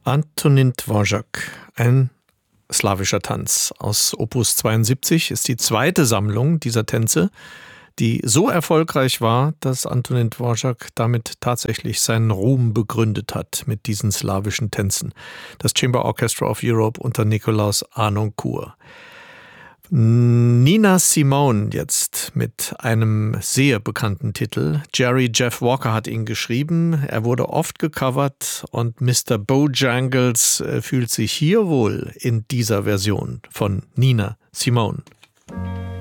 Antonín Dvořák, ein slawischer Tanz aus Opus 72, ist die zweite Sammlung dieser Tänze, die so erfolgreich war, dass Antonín Dvořák damit tatsächlich seinen Ruhm begründet hat mit diesen slawischen Tänzen. Das Chamber Orchestra of Europe unter Nikolaus Harnoncourt. Nina Simone jetzt mit einem sehr bekannten Titel. Jerry Jeff Walker hat ihn geschrieben. Er wurde oft gecovert und Mr. Bojangles fühlt sich hier wohl in dieser Version von Nina Simone.